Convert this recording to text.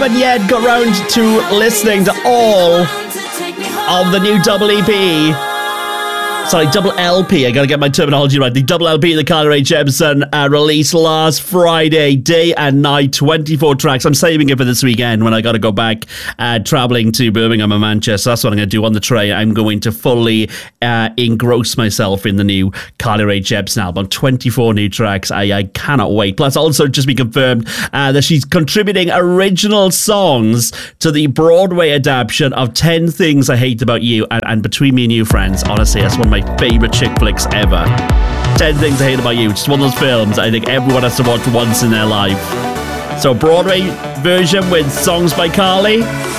haven't yet got round to listening to all of the new double EP. Sorry, double LP. I gotta get my terminology right. The double LP that Carly Rae Jepsen released last Friday, day and night, 24 tracks. I'm saving it for this weekend when I gotta go back traveling to Birmingham and Manchester. That's what I'm gonna do on the train. I'm going to fully engross myself in the new Carly Rae Jepsen album. 24 new tracks. I cannot wait. Plus, also just be confirmed that she's contributing original songs to the Broadway adaptation of 10 Things I Hate About You. And between me and you, friends, honestly, that's one of my favourite chick flicks ever. 10 Things I Hate About You. Just one of those films I think everyone has to watch once in their life. So Broadway version with songs by Carly.